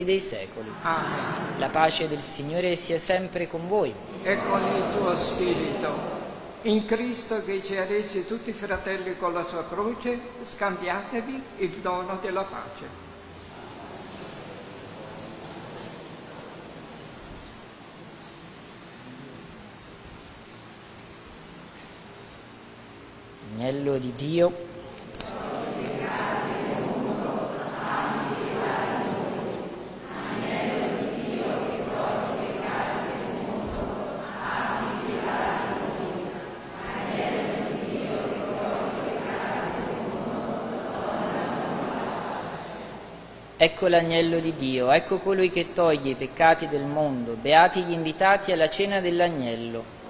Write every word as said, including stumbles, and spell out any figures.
dei secoli. Amen. La pace del Signore sia sempre con voi. E con il tuo spirito. In Cristo che ci ha resi tutti fratelli con la sua croce, scambiatevi il dono della pace. Agnello di Dio, ecco l'agnello di Dio, ecco colui che toglie i peccati del mondo, beati gli invitati alla cena dell'agnello.